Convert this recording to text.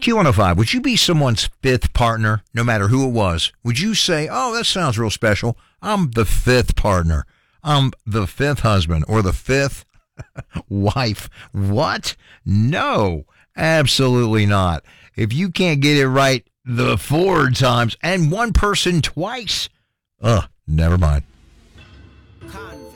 Q105, would you be someone's fifth partner, no matter who it was? Would you say, oh, that sounds real special. I'm the fifth partner. I'm the fifth husband or the fifth wife. What? No, absolutely not. If you can't get it right the 4 times and one person twice, never mind.